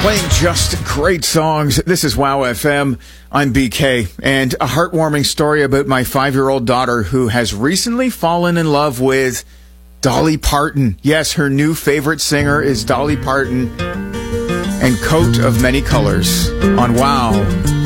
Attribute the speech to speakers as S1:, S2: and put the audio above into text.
S1: Playing just great songs. This is WOW FM. I'm BK, and a heartwarming story about my 5-year-old daughter who has recently fallen in love with Dolly Parton. Yes, her new favorite singer is Dolly Parton, and Coat of Many Colors on WOW.